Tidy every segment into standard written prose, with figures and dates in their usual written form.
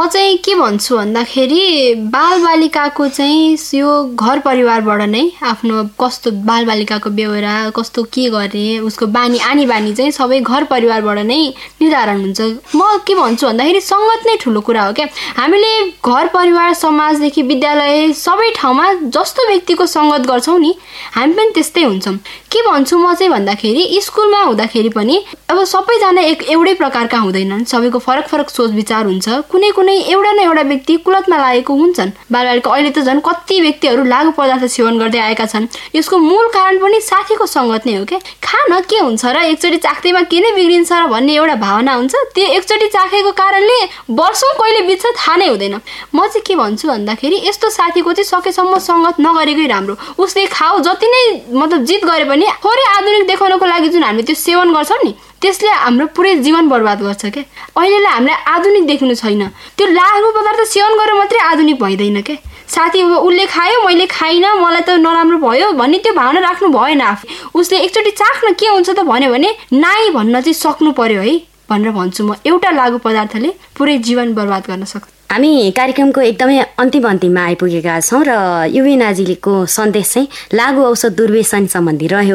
म चाहिँ के भन्छु भन्दाखेरि बालबालिकाको चाहिँ यो घर परिवारबाट नै आफ्नो कस्तो बालबालिकाको बेहोरा कस्तो के गर्ने उसको आनी बानी चाहिँ सबै घर परिवारबाट नै निर्धारण हुन्छ। म के भन्छु भन्दाखेरि सङ्गत नै ठुलो कुरा हो क्या। हामीले घर परिवार समाजदेखि विद्यालय सबै ठाउँमा जस्तो व्यक्तिको सङ्गत गर्छौँ नि हामी पनि त्यस्तै हुन्छौँ। के भन्छु म चाहिँ भन्दाखेरि स्कुलमा हुँदाखेरि पनि अब सबैजना एउटै प्रकारका हुँदैनन्, सबैको फरक फरक सोच विचार हुन्छ। कुनै एउटा न एउटा व्यक्ति कुलतमा लागेको हुन्छन्। बालबालिका अहिले त झन् कति व्यक्तिहरू लागु पदार्थ सेवन गर्दै आएका छन्। यसको मूल कारण पनि साथीको सङ्गत नै हो क्या। खान के हुन्छ र एकचोटि चाख्दैमा के नै बिग्रिन्छ र भन्ने एउटा भावना हुन्छ। त्यो एकचोटि चाखेको कारणले वर्षौँ कहिले बित्छ थाहा नै हुँदैन। म चाहिँ के भन्छु भन्दाखेरि यस्तो साथीको चाहिँ सकेसम्म सङ्गत नगरेकै राम्रो। उसले खाऊ जति नै मतलब जित गरे पनि थोरै आधुनिक देखाउनको लागि जुन हामीले त्यो सेवन गर्छौँ नि त्यसले हाम्रो पुरै जीवन बर्बाद गर्छ क्या। अहिलेलाई हामीलाई आधुनिक देख्नु छैन। त्यो लागु पदार्थ सेवन गरेर मात्रै आधुनिक भइँदैन क्या। साथी उसले खायो मैले खाइनँ मलाई त नराम्रो भयो भन्ने त्यो भावना राख्नु भएन। आफै उसले एकचोटि चाख्न के हुन्छ त भन्यो भने नाइ भन्न चाहिँ सक्नु पर्यो है भनेर भन्छु म। एउटा लागु पदार्थले पुरै जीवन बर्बाद गर्न सक्छ। हामी कार्यक्रमको एकदमै अन्तिममा आइपुगेका छौँ र युविनाजीको सन्देश चाहिँ लागु औषध दुर्व्यसन सम्बन्धी रह्यो।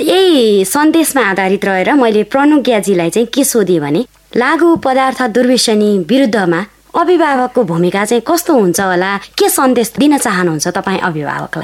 यही सन्देशमा आधारित रहेर मैले प्रणुज्ञाजीलाई चाहिँ के सोधेँ भने लागु पदार्थ दुर्व्यसनी विरुद्धमा अभिभावकको भूमिका चाहिँ कस्तो हुन्छ होला, के सन्देश दिन चाहनुहुन्छ तपाईँ अभिभावकलाई?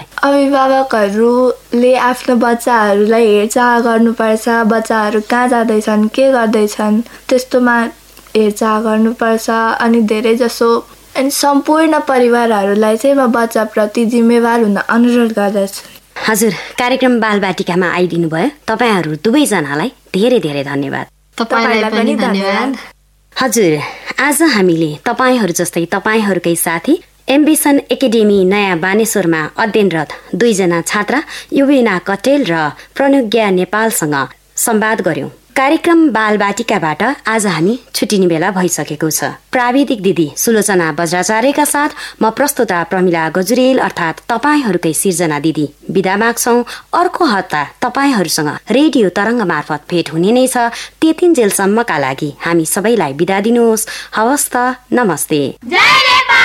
अभिभावकहरूले आफ्नो बच्चाहरूलाई हेरचाह गर्नुपर्छ। बच्चाहरू कहाँ जाँदैछन् के गर्दैछन् त्यस्तोमा हेरचाह गर्नुपर्छ। अनि धेरै जसो सम्पूर्ण परिवारहरूलाई चाहिँ म बच्चाप्रति जिम्मेवार हुन अनुरोध गर्दछु। हजुर, कार्यक्रम बालबाटिकामा आइदिनु भयो। तपाईँहरू दुवैजनालाई धेरै धेरै धन्यवाद। तपाईँलाई पनि धन्यवाद। हजुर, आज हामीले तपाईँहरू जस्तै तपाईँहरूकै साथी एम्बिसन एकाडेमी नयाँ बानेश्वरमा अध्ययनरत 2 जना छात्रा युविना कटेल र प्रणुज्ञा नेपालसँग संवाद गर्यौं। कार्यक्रम बालबाटिकाबाट आज हामी छुट्टिने बेला भइसकेको छ। प्राविधिक दिदी सुलोचना बज्राचार्यका साथ म प्रस्तुता प्रमिला गजुरेल अर्थात् तपाईहरूकै सिर्जना दिदी बिदा माग्छौं। अर्को हप्ता तपाईहरूसँग रेडियो तरंग मार्फत भेट हुने नै छ। त्यतिन्जेलसम्मका लागि हामी सबैलाई बिदा दिनुहोस्। हवस् त, नमस्ते।